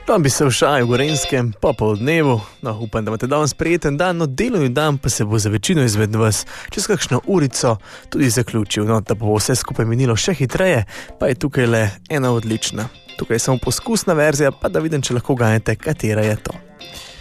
Pa bi se v Šaju Gorenjskem po poldnevu, upam, da imate danes prijeten dan, delovni dan pa se bo za večino izmed vas čez kakšno urico tudi zaključil, da bo vse skupaj minilo še hitreje, pa je tukaj le ena odlična. Tukaj je samo poskusna verzija, pa da vidim, če lahko ganjate, katera je to.